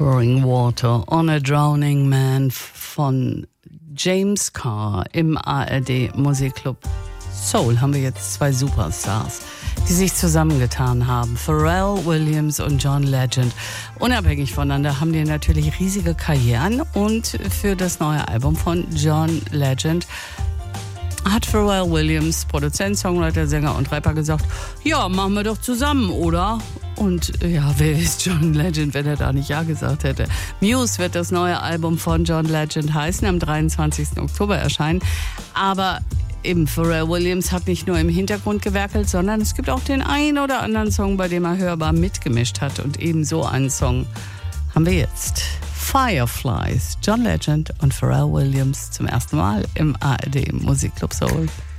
Pouring Water on a Drowning Man von James Carr im ARD Musikclub Soul haben wir jetzt zwei Superstars, die sich zusammengetan haben. Pharrell Williams und John Legend. Unabhängig voneinander haben die natürlich riesige Karrieren und für das neue Album von John Legend hat Pharrell Williams, Produzent, Songwriter, Sänger und Rapper, gesagt, ja, machen wir doch zusammen, oder? Und ja, wer ist John Legend, wenn er da nicht Ja gesagt hätte? Muse wird das neue Album von John Legend heißen, am 23. Oktober erscheinen. Aber eben Pharrell Williams hat nicht nur im Hintergrund gewerkelt, sondern es gibt auch den einen oder anderen Song, bei dem er hörbar mitgemischt hat. Und eben so einen Song haben wir jetzt. Fireflies, John Legend und Pharrell Williams zum ersten Mal im ARD Musikclub Soul.